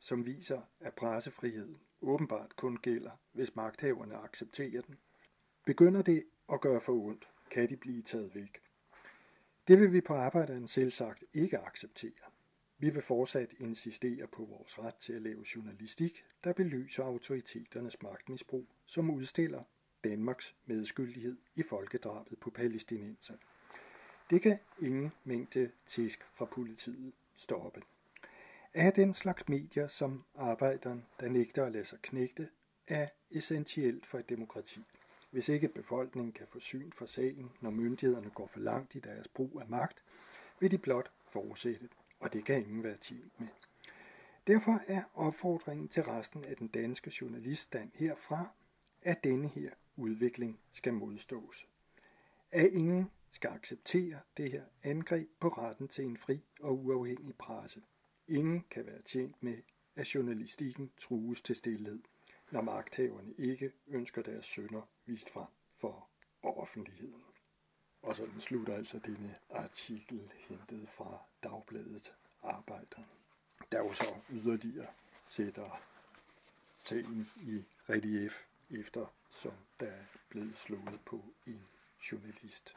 som viser, at pressefriheden åbenbart kun gælder, hvis magthaverne accepterer den. Begynder det at gøre for ondt, kan de blive taget væk. Det vil vi på Arbejderen selvsagt ikke acceptere. Vi vil fortsat insistere på vores ret til at lave journalistik, der belyser autoriteternes magtmisbrug, som udstiller Danmarks medskyldighed i folkedrabet på palæstinenser. Det kan ingen mængde tæsk fra politiet stoppe. Af den slags medier, som Arbejderen, der nægter at lade sig knægte, er essentielt for et demokrati. Hvis ikke befolkningen kan få syn for sagen, når myndighederne går for langt i deres brug af magt, vil de blot fortsætte, og det kan ingen være tjent med. Derfor er opfordringen til resten af den danske journaliststand herfra, at denne her udvikling skal modstås. At ingen skal acceptere det her angreb på retten til en fri og uafhængig presse. Ingen kan være tjent med, at journalistikken trues til stilhed, når magthaverne ikke ønsker deres synder vist frem for offentligheden. Og sådan slutter altså denne artikel hentet fra Dagbladet Arbejderen, der jo så yderligere sætter sagen i relief efter, som der er blevet slået på en journalist.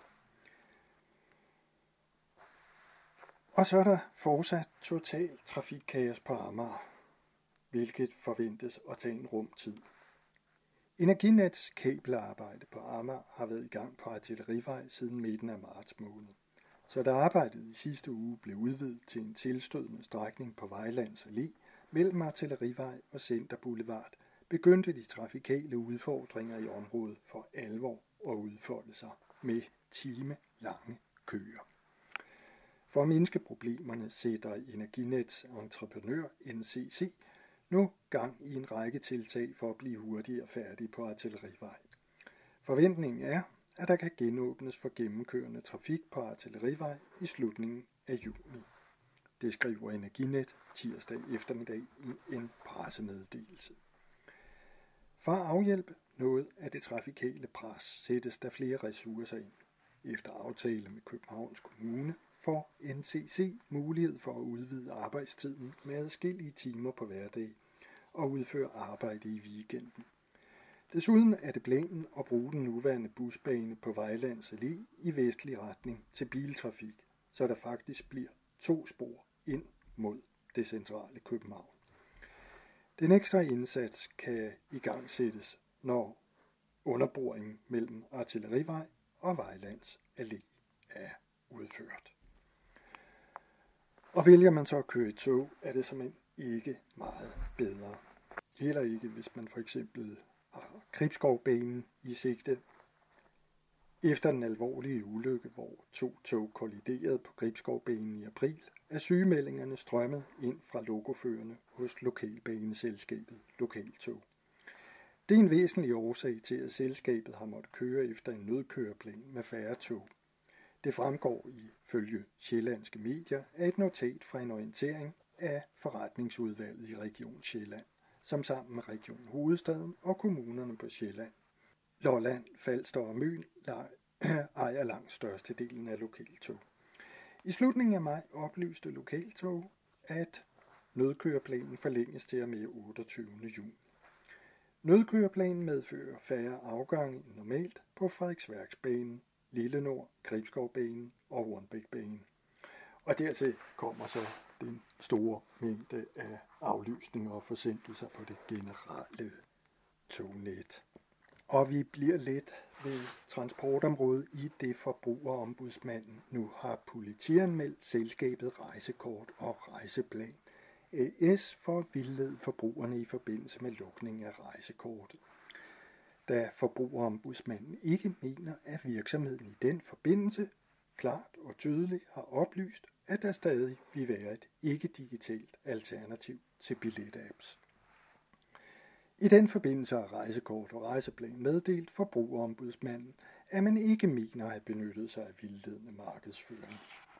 Og så er der fortsat total trafikkaos på Amager, hvilket forventes at tage en rumtid. Energinets kabelarbejde på Amager har været i gang på Artillerivej siden midten af marts måned. Så da arbejdet i sidste uge blev udvidet til en tilstødende strækning på Vejlands Allé mellem Artillerivej og Center Boulevard, begyndte de trafikale udfordringer i området for alvor at udfolde sig med timelange køer. For at mindske problemerne sætter Energinets entreprenør NCC nu gang i en række tiltag for at blive hurtigere færdig på Artillerivej. Forventningen er, at der kan genåbnes for gennemkørende trafik på Artillerivej i slutningen af juni. Det skriver Energinet tirsdag eftermiddag i en pressemeddelelse. For at afhjælpe noget af det trafikale pres sættes der flere ressourcer ind. Efter aftale med Københavns Kommune får NCC mulighed for at udvide arbejdstiden med adskillige timer på hverdag og udføre arbejde i weekenden. Desuden er det planen at bruge den nuværende busbane på Vejlands Allé i vestlig retning til biltrafik, så der faktisk bliver 2 spor ind mod det centrale København. Den ekstra indsats kan igangsættes, når underboringen mellem Artillerivej og Vejlands Allé er udført. Og vælger man så at køre i tog, er det simpelthen ikke meget bedre. Heller ikke, hvis man for eksempel har Gribskovbanen i sigte. Efter den alvorlige ulykke, hvor 2 tog kolliderede på Gribskovbanen i april, er sygemeldingerne strømmet ind fra lokoførerne hos lokalbaneselskabet Lokaltog. Det er en væsentlig årsag til, at selskabet har måttet køre efter en nødkøreplan med færre tog. Det fremgår ifølge sjællandske medier af et notat fra en orientering af forretningsudvalget i Region Sjælland, som sammen med Region Hovedstaden og kommunerne på Sjælland, Lolland, Falster og Møn ejer langt størstedelen af Lokaltog. I slutningen af maj oplyste Lokaltog, at nødkøreplanen forlænges til og med 28. juni. Nødkøreplanen medfører færre afgange end normalt på Frederiksværksbanen, Lille Nord, Gribskovbanen og Hornbækbanen. Og dertil kommer så den store mængde af aflysninger og forsinkelser på det generelle tognet. Og vi bliver lidt ved transportområdet i det Forbrugerombudsmanden nu har politianmeldt selskabet Rejsekort og Rejseplan AS for at vildlede forbrugerne i forbindelse med lukning af rejsekortet. Da Forbrugerombudsmanden ikke mener, at virksomheden i den forbindelse klart og tydeligt har oplyst, at der stadig vil være et ikke-digitalt alternativ til billetapps. I den forbindelse har Rejsekort og Rejseplan meddelt Forbrugerombudsmanden, at man ikke mener at have benyttet sig af vildledende markedsføring.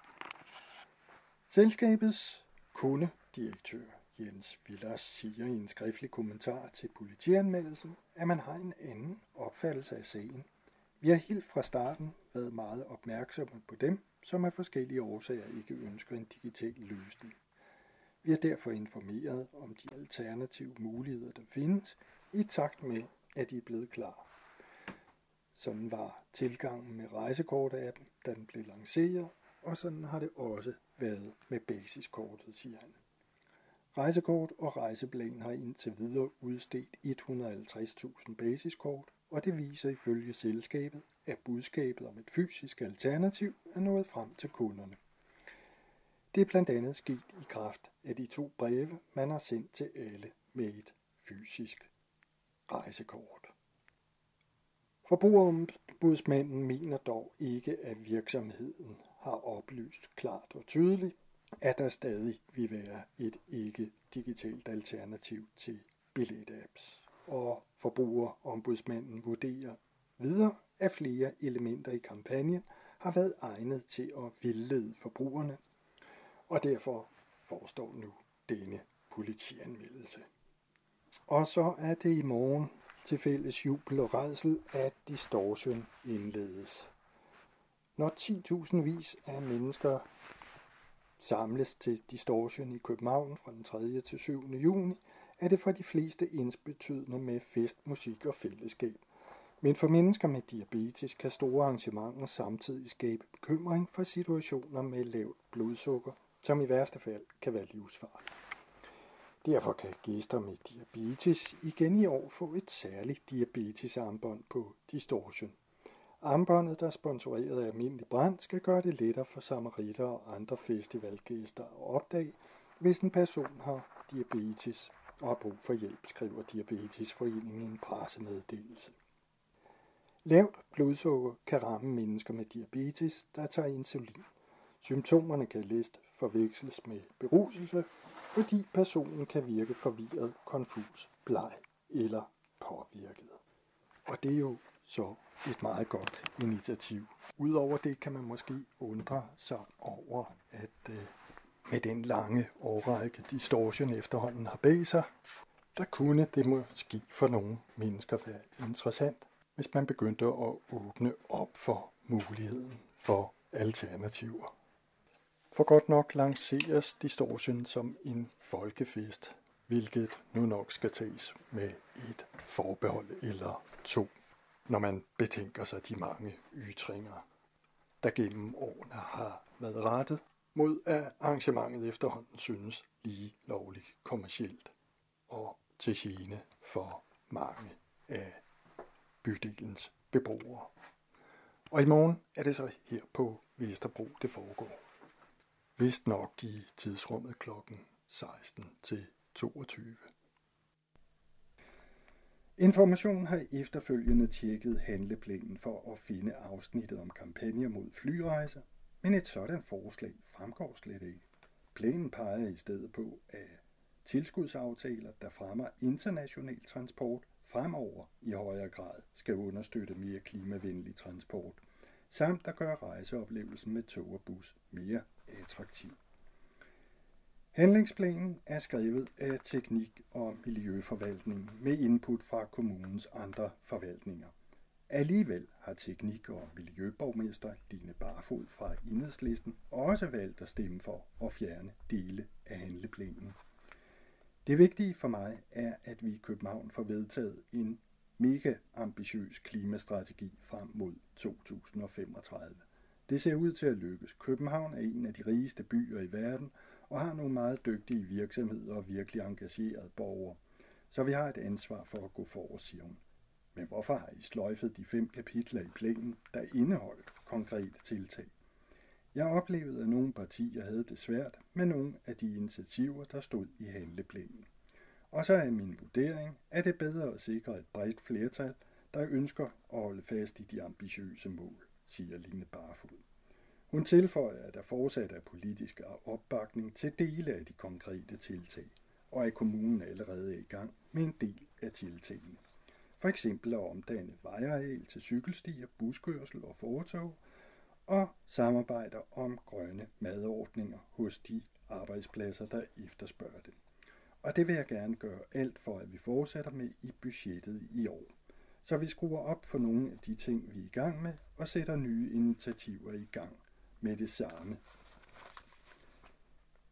Selskabets kundedirektør Jens Villers siger i en skriftlig kommentar til politianmeldelsen, at man har en anden opfattelse af sagen. Vi har helt fra starten været meget opmærksomme på dem, som af forskellige årsager ikke ønsker en digital løsning. Vi er derfor informeret om de alternative muligheder, der findes, i takt med, at de er blevet klar. Sådan var tilgangen med rejsekort-appen, da den blev lanceret, og sådan har det også været med basiskortet, siger han. Rejsekort og Rejseplan har indtil videre udstedt 150.000 basiskort, og det viser ifølge selskabet, at budskabet om et fysisk alternativ er nået frem til kunderne. Det er blandt andet sket i kraft af de 2 breve, man har sendt til alle med et fysisk rejsekort. Forbrugerombudsmanden mener dog ikke, at virksomheden har oplyst klart og tydeligt, at der stadig vil være et ikke-digitalt alternativ til billetapps. Og forbrugerombudsmanden vurderer videre, at flere elementer i kampagnen har været egnet til at vildlede forbrugerne, og derfor forestår nu denne politianmeldelse. Og så er det i morgen til fælles jubel og rædsel, at Distortion indledes. Når 10.000 vis af mennesker samles til Distortion i København fra den 3. til 7. juni, er det for de fleste ensbetydende med fest, musik og fællesskab. Men for mennesker med diabetes kan store arrangementer samtidig skabe bekymring for situationer med lavt blodsukker, som i værste fald kan være livsfarligt. Derfor kan gæster med diabetes igen i år få et særligt diabetesarmbånd på Distortion. Armbåndet, der er sponsoreret af Almindelig Brand, skal gøre det lettere for samaritter og andre festivalgæster at opdage, hvis en person har diabetes og har brug for hjælp, skriver Diabetesforeningen i en pressemeddelelse. Lavt blodsukker kan ramme mennesker med diabetes, der tager insulin. Symptomerne kan let forveksles med beruselse, fordi personen kan virke forvirret, konfus, bleg eller påvirket. Og det er jo så et meget godt initiativ. Udover det kan man måske undre sig over, at med den lange årrække Distortion efterhånden har bag sig, der kunne det måske for nogle mennesker være interessant, hvis man begyndte at åbne op for muligheden for alternativer. For godt nok lanceres Distortion som en folkefest, hvilket nu nok skal tages med et forbehold eller 2, når man betænker sig de mange ytringer, der gennem årene har været rettet mod, at arrangementet efterhånden synes lige lovligt kommercielt og til gene for mange af bydelens beboere. Og i morgen er det så her på Vesterbro, det foregår. Vist nok i tidsrummet kl. 16 til 22. Information har efterfølgende tjekket handleplanen for at finde afsnittet om kampagner mod flyrejser, men et sådan forslag fremgår slet ikke. Planen peger i stedet på, at tilskudsaftaler, der fremmer international transport, fremover i højere grad skal understøtte mere klimavenlig transport, samt at gøre rejseoplevelsen med tog og bus mere attraktiv. Handlingsplanen er skrevet af Teknik- og Miljøforvaltningen med input fra kommunens andre forvaltninger. Alligevel har Teknik- og Miljøborgmester Line Barfod fra Enhedslisten også valgt at stemme for at fjerne dele af handleplanen. Det vigtige for mig er, at vi i København får vedtaget en mega ambitiøs klimastrategi frem mod 2035. Det ser ud til at lykkes. København er en af de rigeste byer i verden og har nogle meget dygtige virksomheder og virkelig engagerede borgere. Så vi har et ansvar for at gå forrest, siger hun. Men hvorfor har I sløjfet de 5 kapitler i planen, der indeholdt konkrete tiltag? Jeg oplevede, at nogle partier havde det svært med nogle af de initiativer, der stod i handleplanen. Og så er min vurdering, at det er bedre at sikre et bredt flertal, der ønsker at holde fast i de ambitiøse mål, siger Line Barfod. Hun tilføjer, at der fortsat er politisk opbakning til dele af de konkrete tiltag, og at kommunen allerede er i gang med en del af tiltagene. For eksempel at omdanne vejareal til cykelstier, buskørsel og fortov, og samarbejder om grønne madordninger hos de arbejdspladser, der efterspørger det. Og det vil jeg gerne gøre alt for, at vi fortsætter med i budgettet i år. Så vi skruer op for nogle af de ting, vi er i gang med, og sætter nye initiativer i gang med det samme.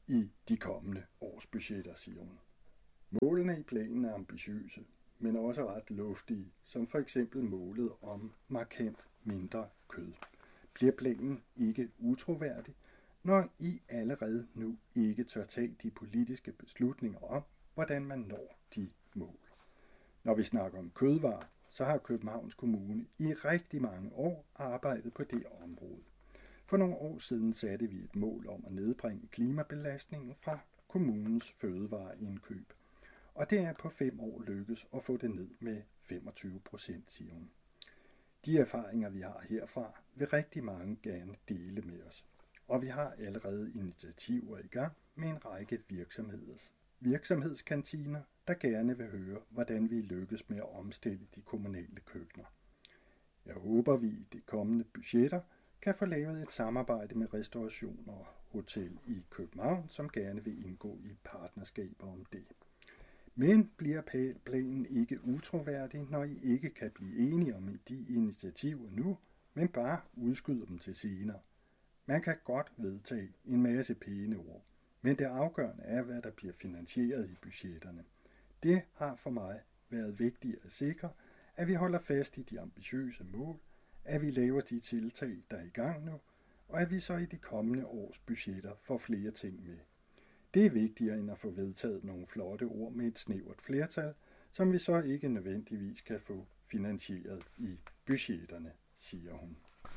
i de kommende års budgetter, siger hun. Målene i planen er ambitiøse, men også ret luftige, som for eksempel målet om markant mindre kød. Bliver planen ikke utroværdig, når I allerede nu ikke tør tage de politiske beslutninger om, hvordan man når de mål? Når vi snakker om kødvarer, så har Københavns Kommune i rigtig mange år arbejdet på det område. For nogle år siden satte vi et mål om at nedbringe klimabelastningen fra kommunens fødevareindkøb. Og det er på 5 år lykkes at få det ned med 25%, siger hun. De erfaringer, vi har herfra, vil rigtig mange gerne dele med os. Og vi har allerede initiativer i gang med en række virksomhedskantiner, der gerne vil høre, hvordan vi lykkes med at omstille de kommunale køkkener. Jeg håber, vi i de kommende budgetter kan få lavet et samarbejde med Restauration og Hotel i København, som gerne vil indgå i partnerskaber om det. Men bliver planen ikke utroværdig, når I ikke kan blive enige om de initiativer nu, men bare udskyder dem til senere? Man kan godt vedtage en masse pæne ord, men det afgørende er, hvad der bliver finansieret i budgetterne. Det har for mig været vigtigt at sikre, at vi holder fast i de ambitiøse mål, at vi laver de tiltag, der er i gang nu, og at vi så i de kommende års budgetter får flere ting med. Det er vigtigere end at få vedtaget nogle flotte ord med et snævert flertal, som vi så ikke nødvendigvis kan få finansieret i budgetterne, siger hun.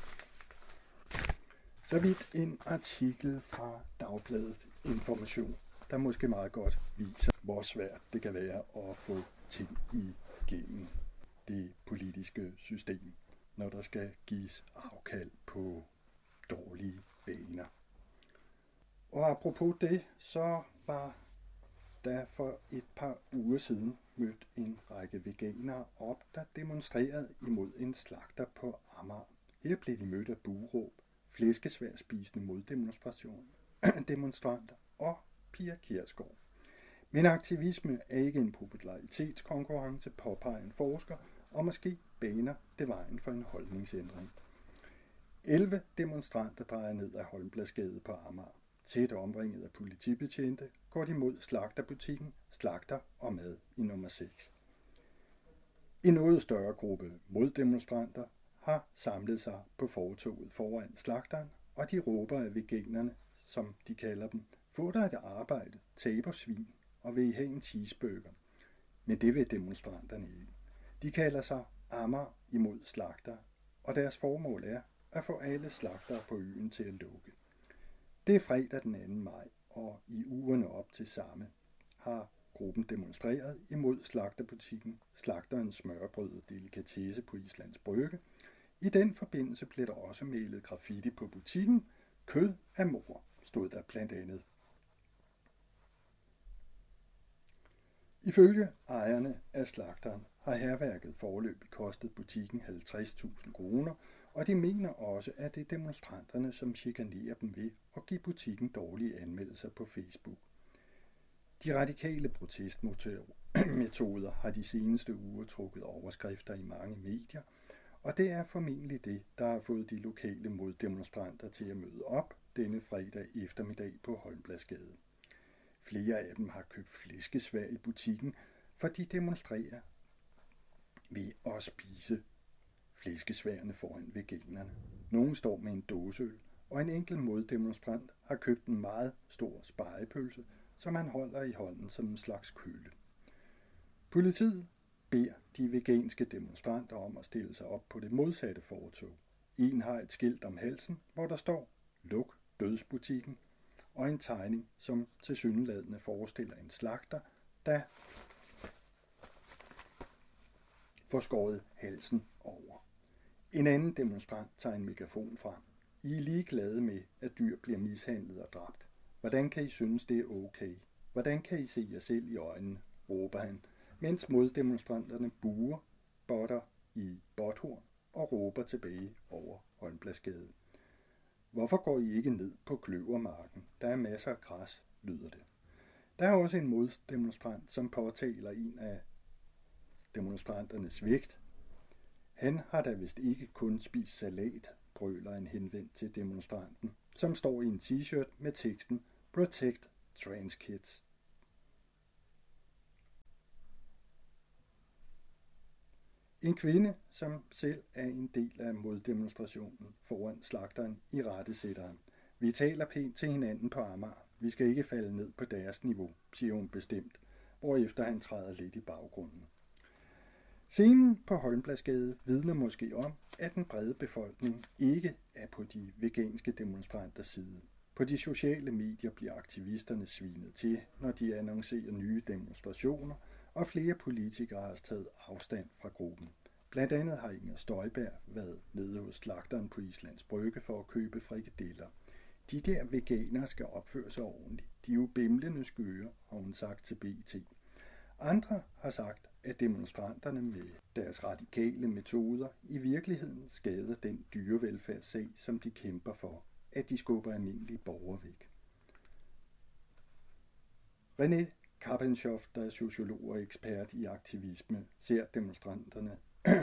Så vidt en artikel fra Dagbladet Information, der måske meget godt viser, hvor svært det kan være at få ting igennem det politiske system, når der skal gives afkald på dårlige vaner. Og apropos det, så var der for et par uger siden mødt en række veganere op, der demonstrerede imod en slagter på Amager. Her blev de mødt af bueråb, flæskesværspisende moddemonstranter og Pia Kjærsgaard. Men aktivisme er ikke en popularitetskonkurrence, påpeger en forsker, og måske baner det vejen for en holdningsændring. 11 demonstranter drejer ned ad Holmbladsgade på Amager. Tæt omringet af politibetjente går de mod slagterbutikken Slagter og Mad i nummer 6. En noget større gruppe moddemonstranter har samlet sig på fortovet foran slagteren, og de råber af veganerne, som de kalder dem, få dig et arbejde, taber svin og vil I have en cheeseburger. Men det vil demonstranterne ikke. De kalder sig Amager imod slagter, og deres formål er at få alle slagtere på øen til at lukke. Det er fredag den 2. maj, og i ugerne op til samme har gruppen demonstreret imod slagterbutikken Slagterens Smørrebrød og Delikatesse på Islands Brygge. I den forbindelse blev der også malet graffiti på butikken. Kød af mor, stod der blandt andet. Ifølge ejerne af slagteren har hærværket foreløbig kostet butikken 50.000 kroner, og de mener også, at det er demonstranterne, som chikanerer dem ved at give butikken dårlige anmeldelser på Facebook. De radikale protestmetoder har de seneste uger trukket overskrifter i mange medier, og det er formentlig det, der har fået de lokale moddemonstranter til at møde op denne fredag eftermiddag på Holmbladsgade. Flere af dem har købt flæskesvær i butikken, for de demonstrerer ved at spise flæskesværene foran veganerne. Nogle står med en dåseøl, og en enkelt moddemonstrant har købt en meget stor spegepølse, som han holder i hånden som en slags køle. Politiet beder de veganske demonstranter om at stille sig op på det modsatte fortov. En har et skilt om halsen, hvor der står "Luk dødsbutikken", og en tegning, som tilsyneladende forestiller en slagter, der får skåret halsen over. En anden demonstrant tager en megafon frem. I er ligeglade med, at dyr bliver mishandlet og dræbt. Hvordan kan I synes, det er okay? Hvordan kan I se jer selv i øjnene? Råber han, mens moddemonstranterne buer, botter i botthorn og råber tilbage over Holmbladsgade. Hvorfor går I ikke ned på Kløvermarken? Der er masser af græs, lyder det. Der er også en moddemonstrant, som påtaler en af demonstranternes vægt. Han har da vist ikke kun spist salat, brøler en henvendt til demonstranten, som står i en t-shirt med teksten "Protect trans kids. En kvinde, som selv er en del af moddemonstrationen foran slagteren, irettesætter ham. Vi taler pænt til hinanden på Amager. Vi skal ikke falde ned på deres niveau, siger hun bestemt, hvorefter han træder lidt i baggrunden. Scenen på Holmbladsgade vidner måske om, at den brede befolkning ikke er på de veganske demonstranters side. På de sociale medier bliver aktivisterne svinet til, når de annoncerer nye demonstrationer, og flere politikere har taget afstand fra gruppen. Blandt andet har Inger Støjberg været nede hos slagteren på Islands Brygge for at købe frikadeller. De der veganere skal opføre sig ordentligt. De er jo bimlende skøre, har hun sagt til BT. Andre har sagt, at demonstranterne med deres radikale metoder i virkeligheden skader den dyrevelfærdssag, som de kæmper for, at de skubber almindelige borgere væk. René Karpenshoff, der er sociolog og ekspert i aktivisme, ser demonstranterne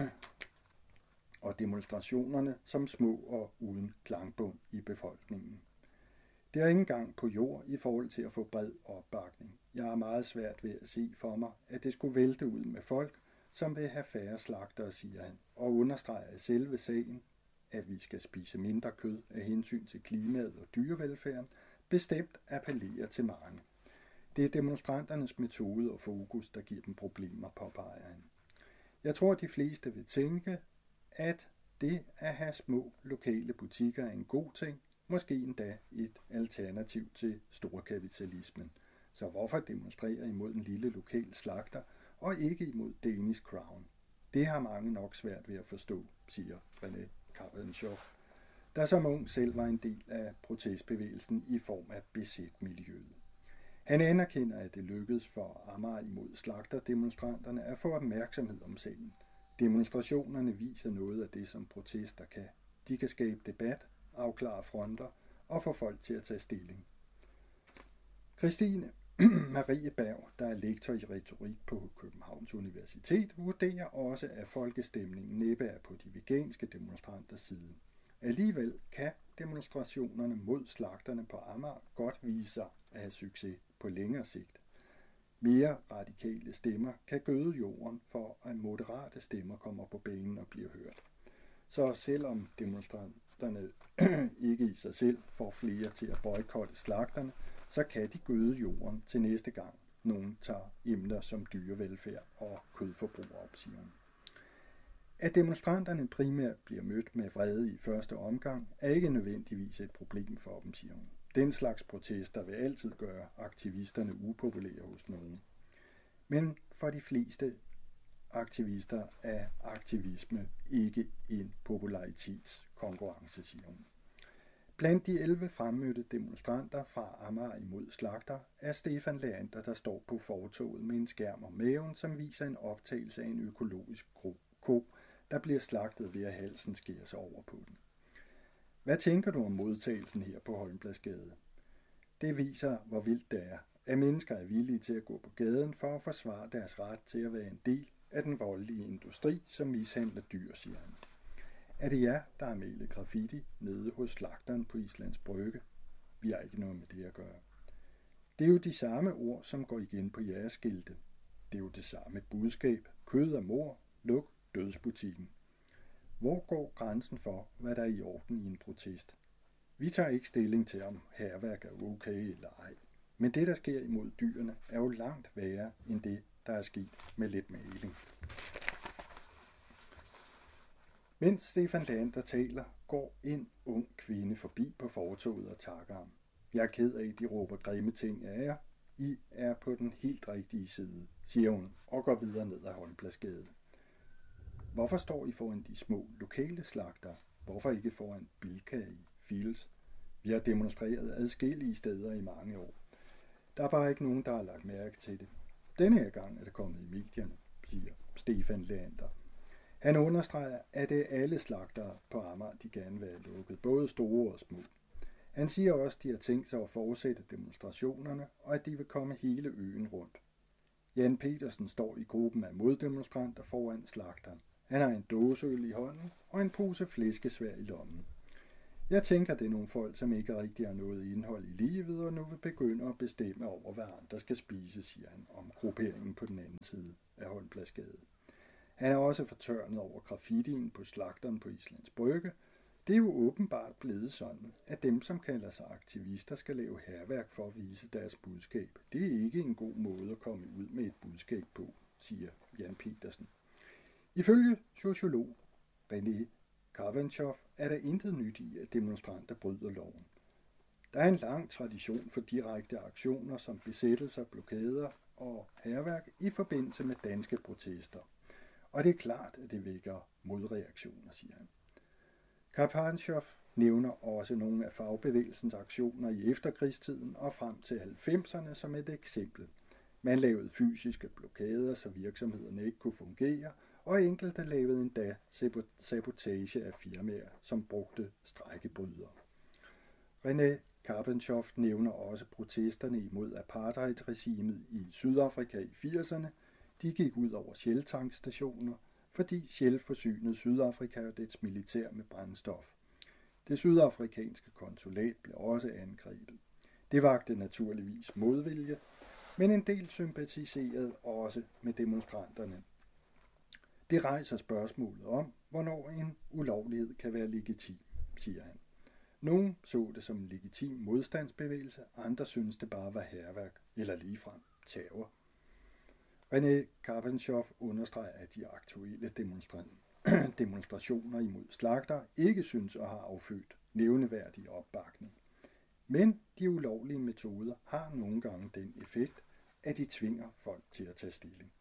og demonstrationerne som små og uden klangbund i befolkningen. Det er ikke engang på jord i forhold til at få bred opbakning. Jeg har meget svært ved at se for mig, at det skulle vælte ud med folk, som vil have færre slagtere, siger han, og understreger i selve sagen, at vi skal spise mindre kød af hensyn til klimaet og dyrevelfærden, bestemt appellerer til mange. Det er demonstranternes metode og fokus, der giver dem problemer, påpeger han. Jeg tror, de fleste vil tænke, at det at have små lokale butikker er en god ting, måske endda et alternativ til storkapitalismen. Så hvorfor demonstrere imod en lille lokal slagter og ikke imod Danish Crown? Det har mange nok svært ved at forstå, siger René Karpenshoff, der som ung selv var en del af protestbevægelsen i form af BZ-miljøet. Han anerkender, at det lykkedes for Amager imod slagterdemonstranterne at få opmærksomhed om sagen. Demonstrationerne viser noget af det, som protester kan. De kan skabe debat, afklare fronter og få folk til at tage stilling. Christine Marie Berg, der er lektor i retorik på Københavns Universitet, vurderer også, at folkestemningen næppe er på de veganske demonstranters side. Alligevel kan demonstrationerne mod slagterne på Amager godt vise sig at have succes på længere sigt. Mere radikale stemmer kan gøde jorden for, at moderate stemmer kommer på banen og bliver hørt. Så selvom demonstranterne ikke i sig selv får flere til at boykotte slagterne, så kan de gøde jorden til næste gang nogen tager emner som dyrevelfærd og kødforbrug op, siger hun. At demonstranterne primært bliver mødt med vrede i første omgang, er ikke nødvendigvis et problem for dem, siger hun. Den slags protester vil altid gøre aktivisterne upopulære hos nogen. Men for de fleste aktivister er aktivisme ikke en popularitetskonkurrence, siger hun. Blandt de 11 fremmødte demonstranter fra Amager imod slagter er Stefan Leander, der står på fortovet med en skærm om maven, som viser en optagelse af en økologisk ko, der bliver slagtet ved at halsen skæres over på den. Hvad tænker du om modtagelsen her på Holmbladsgade? Det viser, hvor vildt det er, at mennesker er villige til at gå på gaden for at forsvare deres ret til at være en del af den voldelige industri, som mishandler dyr, siger han. Er det jer, der har malet graffiti nede hos slagteren på Islands Brygge? Vi har ikke noget med det at gøre. Det er jo de samme ord, som går igen på jeres skilte. Det er jo det samme budskab. Kød og mor, luk dødsbutikken. Hvor går grænsen for, hvad der er i orden i en protest? Vi tager ikke stilling til, om hærværk er okay eller ej. Men det, der sker imod dyrene, er jo langt værre end det, der er sket med lidt maling. Mens Stefan Leander taler, går en ung kvinde forbi på fortovet og takker ham. Jeg er ked af, at de råber grimme ting af jer. I er på den helt rigtige side, siger hun og går videre ned ad Holmbladsgade. Hvorfor står I foran de små lokale slagter? Hvorfor ikke foran Bilka i Fields? Vi har demonstreret adskillige steder i mange år. Der er bare ikke nogen, der har lagt mærke til det. Denne her gang er det kommet i medierne, siger Stefan Leander. Han understreger, at det er alle slagtere på Amager, de gerne vil have lukket, både store og små. Han siger også, at de har tænkt sig at fortsætte demonstrationerne, og at de vil komme hele øen rundt. Jan Petersen står i gruppen af moddemonstranter foran slagteren. Han har en dåseøl i hånden og en pose flæskesvær i lommen. Jeg tænker, det er nogle folk, som ikke rigtig har noget indhold i livet, og nu vil begynde at bestemme over, hvad andre skal spise, siger han om grupperingen på den anden side af Holmpladsgade. Han er også fortørnet over graffitien på slagteren på Islands Brygge. Det er jo åbenbart blevet sådan, at dem, som kalder sig aktivister, skal lave hærværk for at vise deres budskab. Det er ikke en god måde at komme ud med et budskab på, siger Jan Petersen. Ifølge sociolog René Karvenchoff er der intet nyt i, at demonstranter bryder loven. Der er en lang tradition for direkte aktioner som besættelser, blokader og hærværk i forbindelse med danske protester. Og det er klart, at det vækker modreaktioner, siger han. Karvenchoff nævner også nogle af fagbevægelsens aktioner i efterkrigstiden og frem til 90'erne som et eksempel. Man lavede fysiske blokader, så virksomhederne ikke kunne fungere, og enkelte lavede endda sabotage af firmaer, som brugte strejkebrydere. René Karvenchoff nævner også protesterne imod apartheidregimet i Sydafrika i 80'erne. De gik ud over Shell-tankstationer, fordi Shell forsynede Sydafrika og dets militær med brændstof. Det sydafrikanske konsulat blev også angrebet. Det vakte naturligvis modvilje, men en del sympatiserede også med demonstranterne. Det rejser spørgsmålet om, hvornår en ulovlighed kan være legitim, siger han. Nogle så det som en legitim modstandsbevægelse, andre synes det bare var hærværk eller ligefrem terror. René Karvenchoff understreger, at de aktuelle demonstrationer imod slagter ikke synes at have affødt nævneværdig opbakning. Men de ulovlige metoder har nogle gange den effekt, at de tvinger folk til at tage stilling.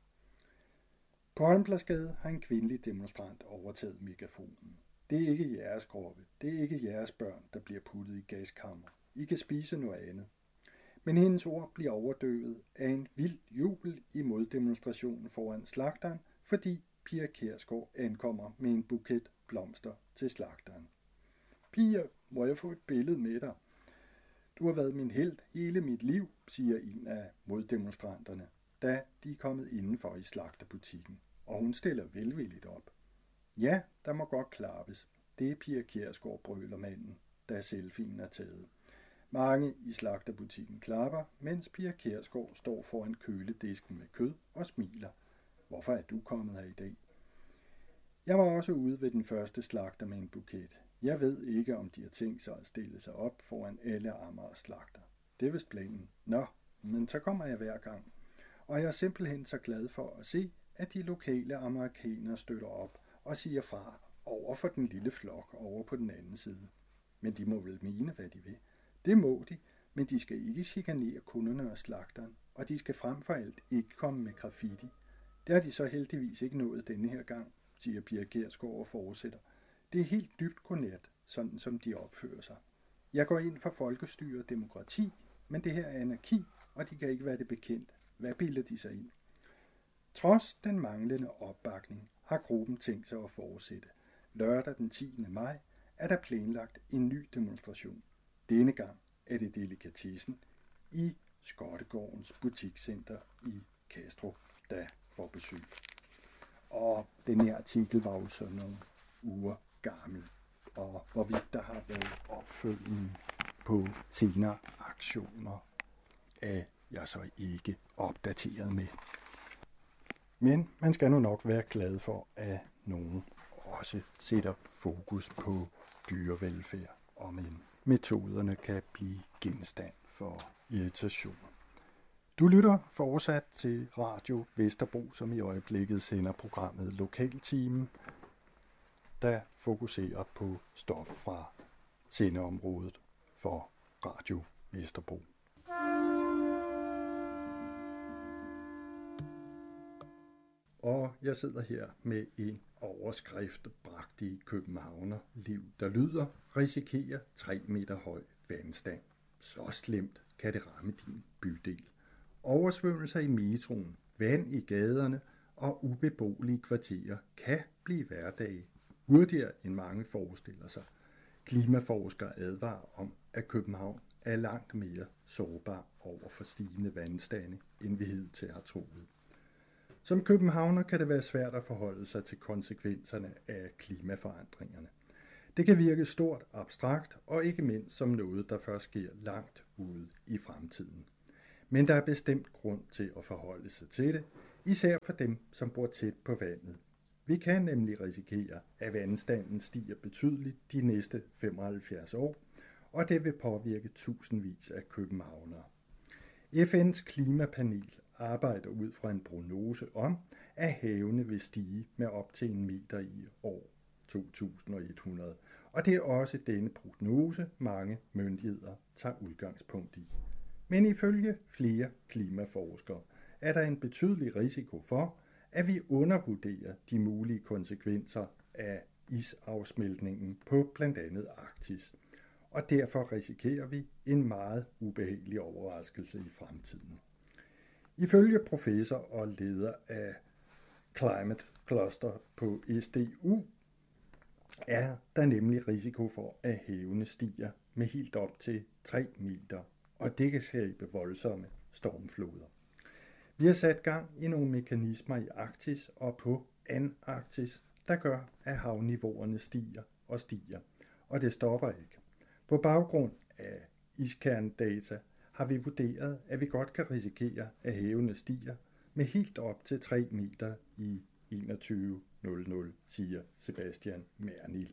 På Holmpladsgade har en kvindelig demonstrant overtaget megafonen. Det er ikke jeres kroppe, det er ikke jeres børn, der bliver puttet i gaskammer. I kan spise noget andet. Men hendes ord bliver overdøvet af en vild jubel imod demonstrationen foran slagteren, fordi Pia Kjærsgaard ankommer med en buket blomster til slagteren. Pia, må jeg få et billede med dig? Du har været min helt hele mit liv, siger en af moddemonstranterne, da de er kommet indenfor i slagterbutikken, og hun stiller velvilligt op. Ja, der må godt klappes. Det er Pia Kjærsgaard, brøler manden, da selfien er taget. Mange i slagterbutikken klapper, mens Pia Kjærsgaard står foran køledisken med kød og smiler. Hvorfor er du kommet her i dag? Jeg var også ude ved den første slagter med en buket. Jeg ved ikke, om de har tænkt sig at stille sig op foran alle Amager slagter. Det er vist planen. Nå, men så kommer jeg hver gang. Og jeg er simpelthen så glad for at se, at de lokale amerikanere støtter op og siger fra over for den lille flok over på den anden side. Men de må vel mene, hvad de vil. Det må de, men de skal ikke chikanere kunderne og slagteren, og de skal frem for alt ikke komme med graffiti. Det har de så heldigvis ikke nået denne her gang, siger Pia Kjærsgaard og fortsætter. Det er helt dybt godnat, sådan som de opfører sig. Jeg går ind for folkestyre og demokrati, men det her er anarki, og de kan ikke være det bekendt. Hvad bilder de sig ind? Trods den manglende opbakning har gruppen tænkt sig at fortsætte. Lørdag den 10. maj er der planlagt en ny demonstration. Denne gang er det delikatessen i Skottegårdens butikscenter i Kastrup, der får besøg. Og den her artikel var jo så nogle uger gammel, og hvorvidt der har været opfølgning på senere aktioner, er jeg så ikke opdateret med. Men man skal nu nok være glad for, at nogen også sætter fokus på dyrevelfærd, og men metoderne kan blive genstand for irritation. Du lytter fortsat til Radio Vesterbro, som i øjeblikket sender programmet Lokaltimen, der fokuserer på stof fra sendeområdet for Radio Vesterbro. Og jeg sidder her med en overskrift bragt i Københavnerliv, der lyder: risikerer 3 meter høj vandstand. Så slemt kan det ramme din bydel. Oversvømmelser i metroen, vand i gaderne og ubeboelige kvarterer kan blive hverdage, hurtigere end mange forestiller sig. Klimaforskere advarer om, at København er langt mere sårbar over for stigende vandstande, end vi hidtil har troet. Som københavner kan det være svært at forholde sig til konsekvenserne af klimaforandringerne. Det kan virke stort abstrakt og ikke mindst som noget, der først sker langt ude i fremtiden. Men der er bestemt grund til at forholde sig til det, især for dem, som bor tæt på vandet. Vi kan nemlig risikere, at vandstanden stiger betydeligt de næste 75 år, og det vil påvirke tusindvis af københavnere. FN's klimapanel arbejder ud fra en prognose om, at havene vil stige med op til 1 meter i år 2100, og det er også denne prognose, mange myndigheder tager udgangspunkt i. Men ifølge flere klimaforskere er der en betydelig risiko for, at vi undervurderer de mulige konsekvenser af isafsmeltningen på blandt andet Arktis, og derfor risikerer vi en meget ubehagelig overraskelse i fremtiden. Ifølge professor og leder af Climate Cluster på SDU er der nemlig risiko for, at havene stiger med helt op til 3 meter, og det kan skabe voldsomme stormfloder. Vi har sat gang i nogle mekanismer i Arktis og på Antarktis, der gør, at havniveauerne stiger og stiger, og det stopper ikke. På baggrund af iskernedata har vi vurderet, at vi godt kan risikere, at havene stiger med helt op til 3 meter i 2100, siger Sebastian Mernild.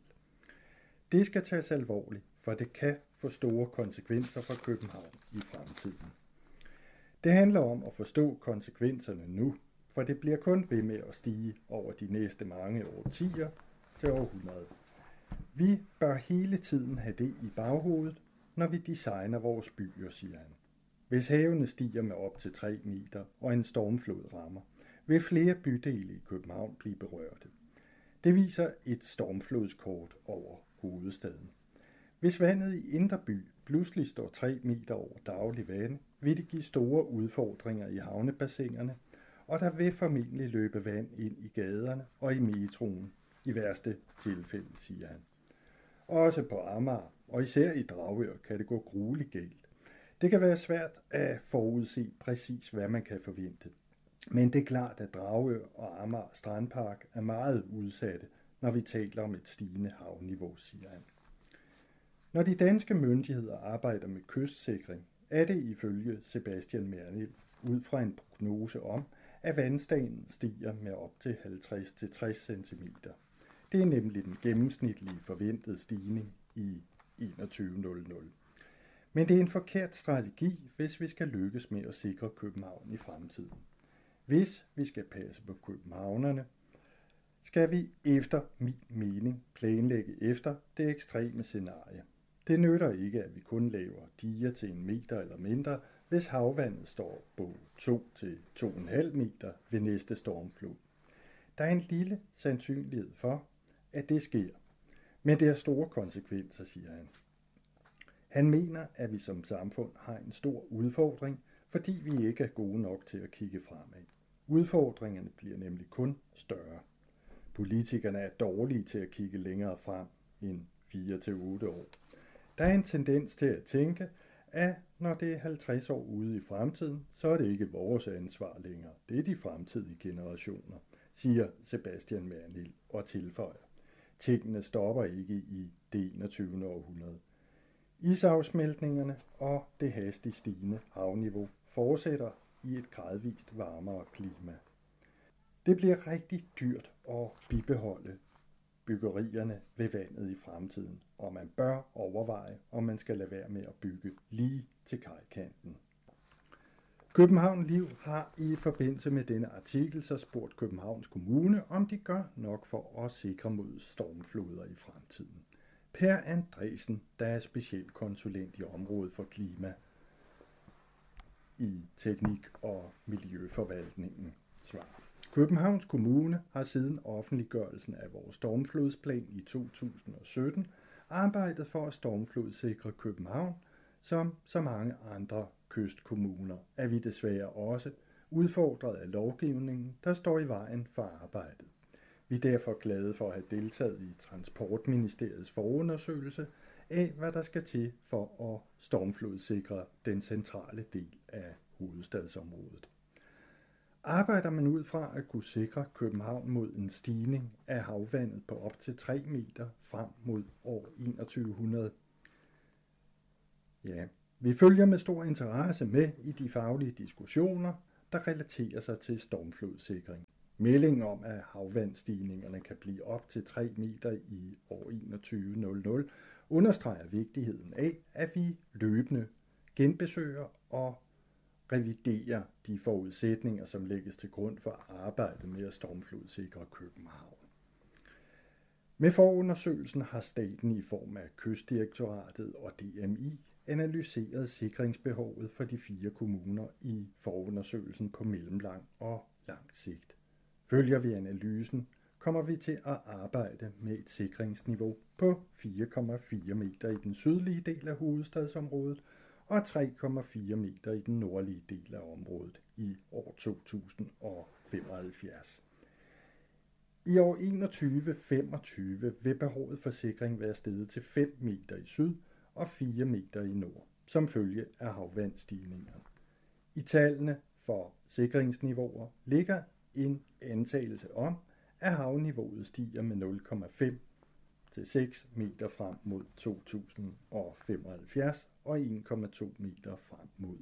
Det skal tages alvorligt, for det kan få store konsekvenser for København i fremtiden. Det handler om at forstå konsekvenserne nu, for det bliver kun ved med at stige over de næste mange årtier til århundreder. Vi bør hele tiden have det i baghovedet, når vi designer vores byer, siger han. Hvis havene stiger med op til 3 meter og en stormflod rammer, vil flere bydele i København blive berørte. Det viser et stormflodskort over hovedstaden. Hvis vandet i Indre By pludselig står 3 meter over daglig vande, vil det give store udfordringer i havnebassinerne, og der vil formentlig løbe vand ind i gaderne og i metroen, i værste tilfælde, siger han. Også på Amager, og især i Dragør, kan det gå grueligt galt. Det kan være svært at forudse præcis, hvad man kan forvente. Men det er klart, at Dragør og Amager Strandpark er meget udsatte, når vi taler om et stigende havniveau, siger han. Når de danske myndigheder arbejder med kystsikring, er det ifølge Sebastian Mernild ud fra en prognose om, at vandstanden stiger med op til 50-60 cm. Det er nemlig den gennemsnitlige forventede stigning i 2100. Men det er en forkert strategi, hvis vi skal lykkes med at sikre København i fremtiden. Hvis vi skal passe på københavnerne, skal vi efter min mening planlægge efter det ekstreme scenarie. Det nytter ikke, at vi kun laver diger til 1 meter eller mindre, hvis havvandet står på 2-2,5 meter ved næste stormflod. Der er en lille sandsynlighed for, at det sker, men det har store konsekvenser, siger han. Han mener, at vi som samfund har en stor udfordring, fordi vi ikke er gode nok til at kigge fremad. Udfordringerne bliver nemlig kun større. Politikerne er dårlige til at kigge længere frem end 4-8 år. Der er en tendens til at tænke, at når det er 50 år ude i fremtiden, så er det ikke vores ansvar længere. Det er de fremtidige generationer, siger Sebastian Mernild og tilføjer. Tingene stopper ikke i det 21. århundrede. Isafsmeltningerne og det hastigt stigende havniveau fortsætter i et gradvist varmere klima. Det bliver rigtig dyrt at bibeholde byggerierne ved vandet i fremtiden, og man bør overveje, om man skal lade være med at bygge lige til kajkanten. København Liv har i forbindelse med denne artikel så spurgt Københavns Kommune, om de gør nok for at sikre mod stormfloder i fremtiden. Per Andresen, der er specialkonsulent i området for klima i teknik- og miljøforvaltningen, svarer. Københavns Kommune har siden offentliggørelsen af vores stormflodsplan i 2017 arbejdet for at stormflodssikre København, som så mange andre kystkommuner er vi desværre også udfordret af lovgivningen, der står i vejen for arbejdet. Vi er derfor glade for at have deltaget i Transportministeriets forundersøgelse af, hvad der skal til for at stormflodssikre den centrale del af hovedstadsområdet. arbejder man ud fra at kunne sikre København mod en stigning af havvandet på op til 3 meter frem mod år 2100. Ja, vi følger med stor interesse med i de faglige diskussioner, der relaterer sig til stormflodssikring. Meldingen om, at havvandsstigningerne kan blive op til 3 meter i år 2100, understreger vigtigheden af, at vi løbende genbesøger og reviderer de forudsætninger, som lægges til grund for arbejdet med at stormflodssikre København. Med forundersøgelsen har staten i form af Kystdirektoratet og DMI analyseret sikringsbehovet for de 4 kommuner i forundersøgelsen på mellemlang og lang sigt. Følger vi analysen, kommer vi til at arbejde med et sikringsniveau på 4,4 meter i den sydlige del af hovedstadsområdet og 3,4 meter i den nordlige del af området i år 2075. I år 2125 vil behovet for sikring være steget til 5 meter i syd og 4 meter i nord, som følge af havvandsstigninger. I tallene for sikringsniveauer ligger en antagelse om, at havniveauet stiger med 0,5 til 6 meter frem mod 2075 og 1,2 meter frem mod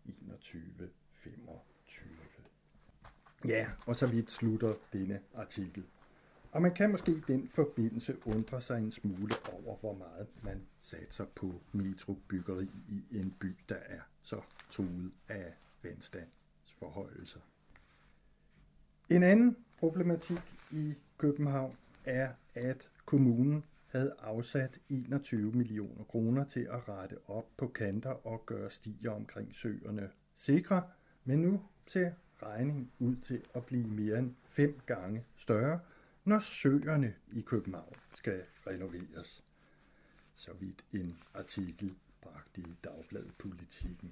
2125. Ja, og så vidt slutter denne artikel. Og man kan måske i den forbindelse undre sig en smule over, hvor meget man satser på metrobyggeri i en by, der er så truet af vandstandsforhøjelser. En anden problematik i København er, at kommunen havde afsat 21 millioner kroner til at rette op på kanter og gøre stier omkring søerne sikre, men nu ser regningen ud til at blive mere end 5 gange større, når søerne i København skal renoveres. Så vidt en artikel bragt i Dagbladet Politikken.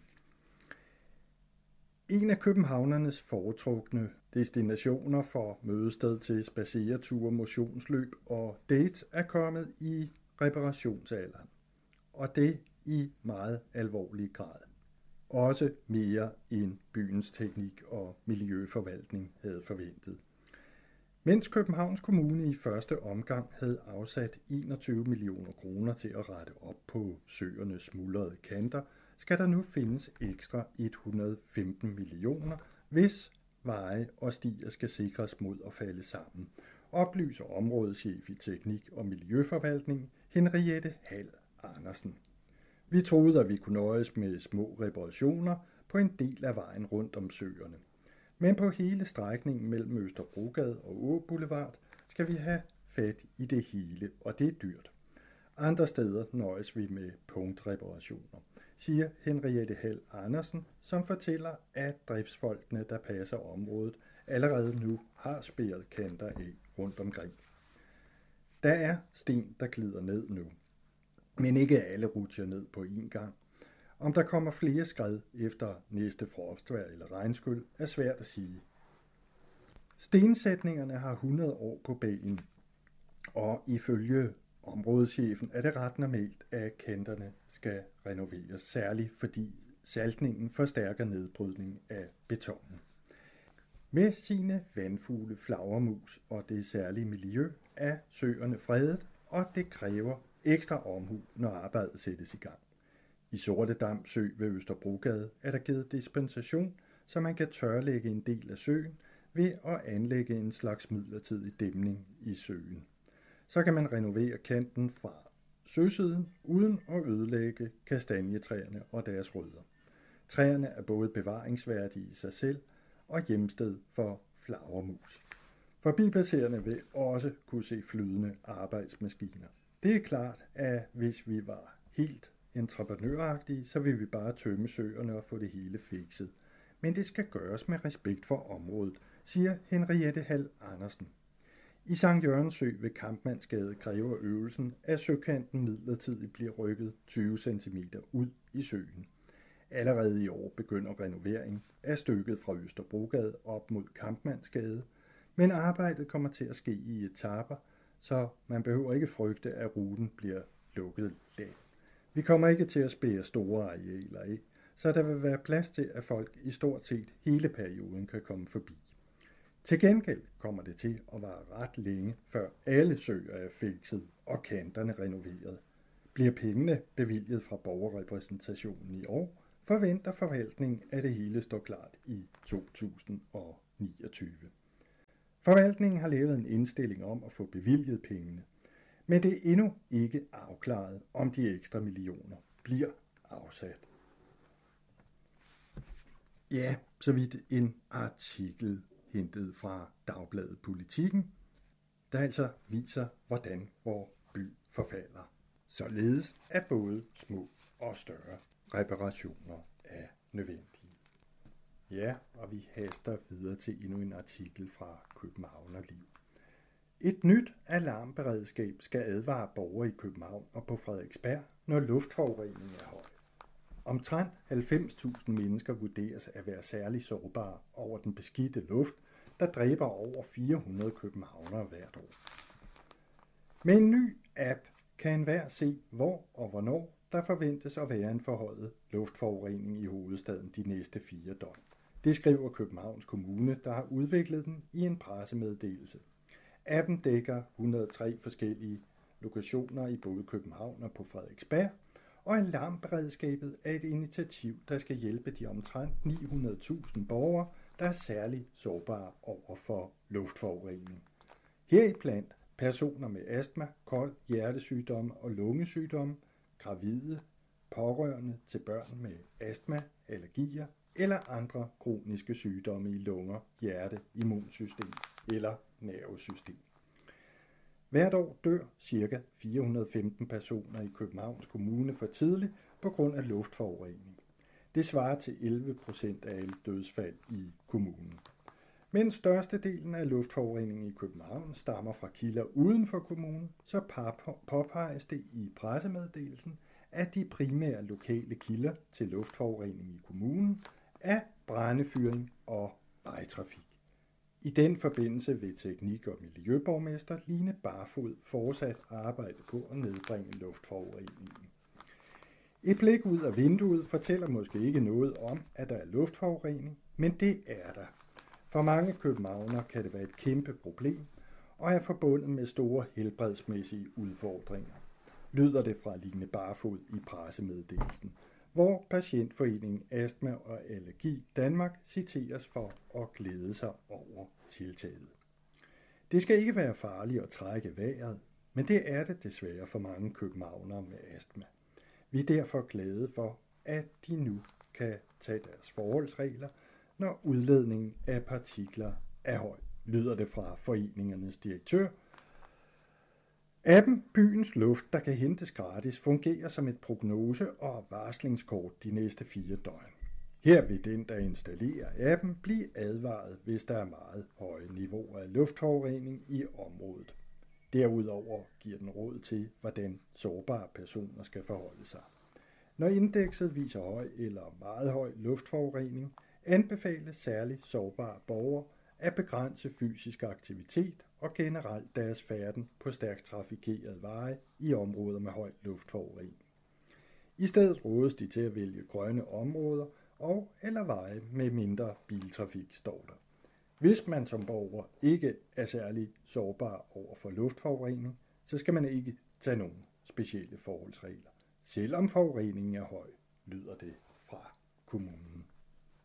En af københavnernes foretrukne destinationer for mødested til spadsereture, motionsløb og dates er kommet i reparationsalderen. Og det i meget alvorlig grad. Også mere end byens teknik- og miljøforvaltning havde forventet. Mens Københavns Kommune i første omgang havde afsat 21 millioner kroner til at rette op på søernes smuldrede kanter, skal der nu findes ekstra 115 millioner, hvis veje og stier skal sikres mod at falde sammen, oplyser områdeschef i teknik- og miljøforvaltning Henriette Hall Andersen. Vi troede, at vi kunne nøjes med små reparationer på en del af vejen rundt om søerne. Men på hele strækningen mellem Østerbrogade og Å Boulevard skal vi have fat i det hele, og det er dyrt. Andre steder nøjes vi med punktreparationer, siger Henriette Hall Andersen, som fortæller, at driftsfolkene, der passer området, allerede nu har spærret kanter af rundt omkring. Der er sten, der glider ned nu, men ikke alle rutscher ned på én gang. Om der kommer flere skred efter næste frostvejr eller regnskyld, er svært at sige. Stensætningerne har 100 år på bagen, og ifølge områdeschefen er det ret normalt, at kanterne skal renoveres, særligt fordi saltningen forstærker nedbrydning af betonen. Med sine vandfugle, flagermus og det særlige miljø er søerne fredet, og det kræver ekstra omhu, når arbejdet sættes i gang. I Sortedam Sø ved Østerbrogade er der givet dispensation, så man kan tørlægge en del af søen ved at anlægge en slags midlertidig dæmning i søen. Så kan man renovere kanten fra søsiden uden at ødelægge kastanjetræerne og deres rødder. Træerne er både bevaringsværdige i sig selv og hjemsted for flagermus. Forbipasserende vil også kunne se flydende arbejdsmaskiner. Det er klart, at hvis vi var helt entreprenøragtige, så vil vi bare tømme søerne og få det hele fikset. Men det skal gøres med respekt for området, siger Henriette Hall Andersen. I Sankt Jørgens Sø ved Kampmannsgade kræver øvelsen, at søkanten midlertidigt bliver rykket 20 cm ud i søen. Allerede i år begynder renovering af stykket fra Østerbrogade op mod Kampmannsgade, men arbejdet kommer til at ske i etaper, så man behøver ikke frygte, at ruten bliver lukket af. Vi kommer ikke til at spære store arealer af, så der vil være plads til, at folk i stort set hele perioden kan komme forbi. Til gengæld kommer det til at vare ret længe, før alle søer er fikset og kanterne renoveret. Bliver pengene bevilget fra borgerrepræsentationen i år, forventer forvaltningen, at det hele står klart i 2029. Forvaltningen har lavet en indstilling om at få bevilget pengene, men det er endnu ikke afklaret, om de ekstra millioner bliver afsat. Ja, så vidt en artikel hentet fra Dagbladet Politikken, der altså viser, hvordan vores by forfalder. Således er både små og større reparationer er nødvendige. Ja, og vi haster videre til endnu en artikel fra Københavnerliv. Et nyt alarmberedskab skal advare borgere i København og på Frederiksberg, når luftforureningen er høj. Omtrent 90.000 mennesker vurderes at være særlig sårbare over den beskidte luft, der dræber over 400 københavnere hvert år. Med en ny app kan enhver se, hvor og hvornår der forventes at være en forhøjet luftforurening i hovedstaden de næste 4 døgn. Det skriver Københavns Kommune, der har udviklet den i en pressemeddelelse. Appen dækker 103 forskellige lokationer i både København og på Frederiksberg, og alarmberedskabet er et initiativ, der skal hjælpe de omtrent 900.000 borgere, der er særligt sårbare over for luftforurening. Heriblandt personer med astma, kold, hjertesygdomme og lungesygdomme, gravide, pårørende til børn med astma, allergier eller andre kroniske sygdomme i lunger, hjerte, immunsystem eller nervesystem. Hvert år dør ca. 415 personer i Københavns Kommune for tidligt på grund af luftforurening. Det svarer til 11% af alle dødsfald i kommunen. Men størstedelen af luftforureningen i København stammer fra kilder uden for kommunen, så påpeges det i pressemeddelelsen, at de primære lokale kilder til luftforurening i kommunen er brændefyring og vejtrafik. I den forbindelse vil teknik- og miljøborgmester Line Barfod fortsat arbejde på at nedbringe luftforureningen. Et blik ud af vinduet fortæller måske ikke noget om, at der er luftforurening, men det er der. For mange københavnere kan det være et kæmpe problem og er forbundet med store helbredsmæssige udfordringer, lyder det fra Line Barfod i pressemeddelelsen, hvor Patientforeningen Astma og Allergi Danmark citeres for at glæde sig over tiltaget. Det skal ikke være farligt at trække vejret, men det er det desværre for mange københavnere med astma. Vi er derfor glade for, at de nu kan tage deres forholdsregler, når udledningen af partikler er høj, lyder det fra foreningernes direktør. Appen Byens Luft, der kan hentes gratis, fungerer som et prognose- og varslingskort de næste 4 døgn. Her vil den, der installerer appen, blive advaret, hvis der er meget høje niveauer af luftforurening i området. Derudover giver den råd til, hvordan sårbare personer skal forholde sig. Når indekset viser høj eller meget høj luftforurening, anbefales særligt sårbare borgere at begrænse fysisk aktivitet og generelt deres færden på stærkt trafikerede veje i områder med høj luftforurening. I stedet rådes de til at vælge grønne områder og eller veje med mindre biltrafik, står der. Hvis man som borger ikke er særlig sårbar over for luftforurening, så skal man ikke tage nogen specielle forholdsregler, selvom forureningen er høj, lyder det fra kommunen.